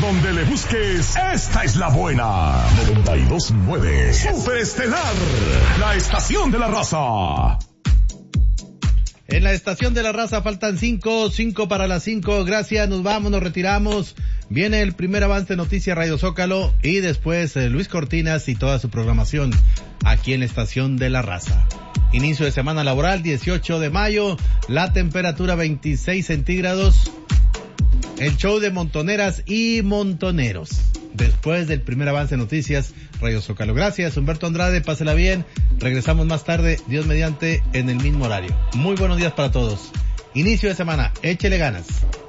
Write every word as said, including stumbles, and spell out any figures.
donde le busques, esta es la buena. noventa y dos punto nueve. Superestelar, la estación de la raza. En la estación de la raza faltan cinco, cinco para las cinco. Gracias, nos vamos, nos retiramos. Viene el primer avance de Noticias Radio Zócalo y después eh, Luis Cortinas y toda su programación aquí en la estación de la raza. Inicio de semana laboral, dieciocho de mayo, la temperatura veintiséis centígrados. El show de montoneras y montoneros. Después del primer avance de Noticias Radio Zócalo. Gracias, Humberto Andrade, pásela bien. Regresamos más tarde, Dios mediante, en el mismo horario. Muy buenos días para todos. Inicio de semana, échele ganas.